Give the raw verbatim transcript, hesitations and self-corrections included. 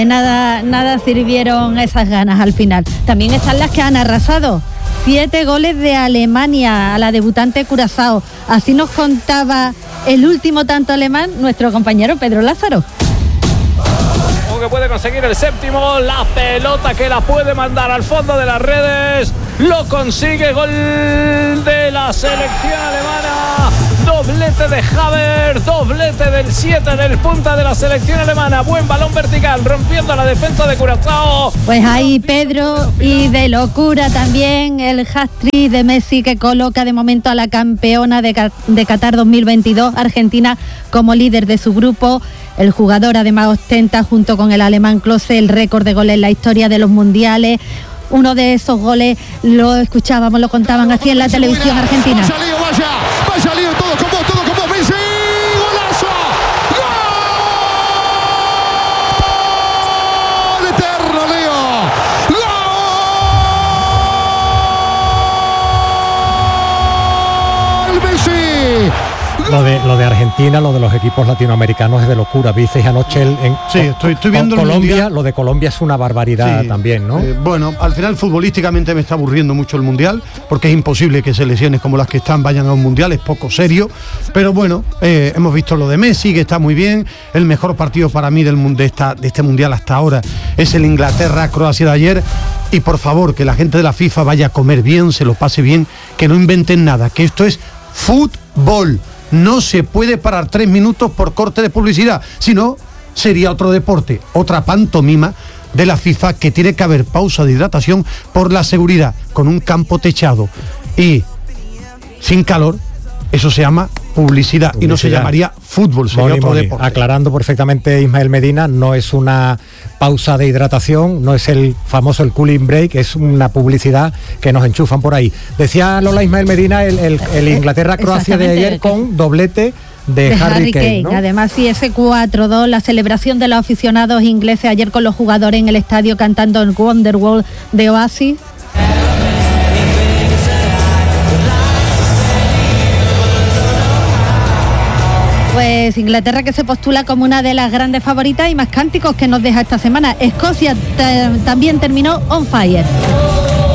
Nada, nada sirvieron esas ganas al final. También están las que han arrasado. Siete goles de Alemania a la debutante Curazao. Así nos contaba el último tanto alemán nuestro compañero Pedro Lázaro. Que puede conseguir el séptimo, la pelota que la puede mandar al fondo de las redes, lo consigue, gol de la selección alemana, doblete de Havertz, doblete del siete del punta de la selección alemana, buen balón vertical, rompiendo la defensa de Curazao. Pues ahí Pedro, y de locura también el hat-trick de Messi que coloca de momento a la campeona de, de Qatar dos mil veintidós, Argentina, como líder de su grupo. El jugador además ostenta junto con el alemán Klose el récord de goles en la historia de los mundiales. Uno de esos goles lo escuchábamos, lo contaban así en la televisión argentina. Vaya lío, vaya, vaya lío, todo con vos, todo con vos, Messi, golazo, gol eterno, Leo, gol Messi. Lo de, lo de Argentina, lo de los equipos latinoamericanos es de locura. Visteis anoche el, en sí, estoy, estoy viendo con el Colombia, mundial. Lo de Colombia es una barbaridad, sí, también, ¿no? Eh, bueno, al final futbolísticamente me está aburriendo mucho el mundial, porque es imposible que selecciones como las que están vayan a un mundial, es poco serio, pero bueno, eh, hemos visto lo de Messi, que está muy bien. El mejor partido para mí del, de, esta, de este mundial hasta ahora es el Inglaterra-Croacia de ayer, y por favor, que la gente de la FIFA vaya a comer bien, se lo pase bien, que no inventen nada, que esto es fútbol. No se puede parar tres minutos por corte de publicidad, si no, sería otro deporte, otra pantomima de la FIFA, que tiene que haber pausa de hidratación por la seguridad, con un campo techado y sin calor. Eso se llama publicidad, publicidad. Y no se llamaría fútbol, sería Moni, otro Moni. deporte. Aclarando perfectamente Ismael Medina, no es una pausa de hidratación, no es el famoso el cooling break, es una publicidad que nos enchufan por ahí. Decía Lola Ismael Medina el, el, el Inglaterra-Croacia de ayer con doblete de, de Harry, Harry Kane, Kane, ¿no? Además, sí, ese cuatro dos, la celebración de los aficionados ingleses ayer con los jugadores en el estadio cantando el Wonderwall de Oasis. Pues Inglaterra, que se postula como una de las grandes favoritas, y más cánticos que nos deja esta semana. Escocia t- también terminó on fire.